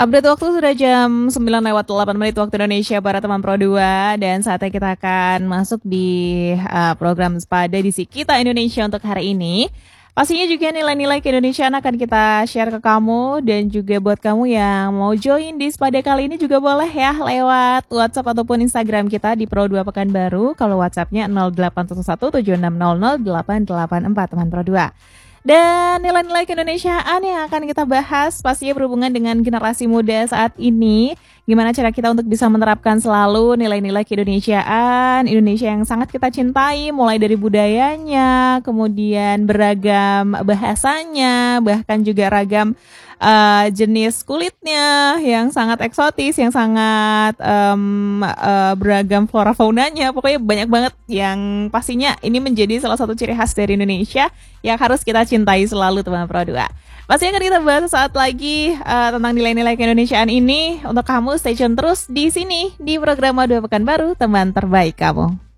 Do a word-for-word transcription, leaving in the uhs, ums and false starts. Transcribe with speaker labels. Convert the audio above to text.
Speaker 1: Update waktu sudah jam sembilan lewat delapan menit waktu Indonesia Barat teman Pro dua dan saatnya kita akan masuk di uh, program Sepada Edisi Kita Indonesia untuk hari ini. Pastinya juga nilai-nilai keindonesiaan akan kita share ke kamu dan juga buat kamu yang mau join di Sepada kali ini juga boleh ya lewat WhatsApp ataupun Instagram kita di Pro dua Pekanbaru. Kalau WhatsAppnya nol delapan satu satu tujuh enam nol nol delapan delapan empat teman Pro dua. Dan nilai-nilai keindonesiaan yang akan kita bahas pastinya berhubungan dengan generasi muda saat ini. Gimana cara kita untuk bisa menerapkan selalu nilai-nilai keindonesiaan, Indonesia yang sangat kita cintai, mulai dari budayanya, kemudian beragam bahasanya, bahkan juga ragam uh, jenis kulitnya yang sangat eksotis, yang sangat um, uh, beragam flora faunanya. Pokoknya banyak banget yang pastinya ini menjadi salah satu ciri khas dari Indonesia yang harus kita cintai selalu teman Pro dua. Pasti akan kita bahas saat lagi uh, tentang nilai-nilai keindonesiaan ini. Untuk kamu stay tune terus di sini di program Dua Pekanbaru, teman terbaik kamu.